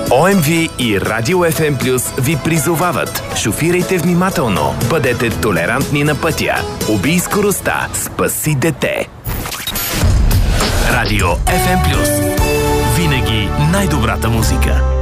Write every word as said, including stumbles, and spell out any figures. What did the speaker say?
О Ем Ви и Радио Еф Ем Плюс ви призовават. Шофирайте внимателно, бъдете толерантни на пътя. Убий скоростта, спаси дете. Радио Еф Ем Плюс. Винаги най-добрата музика.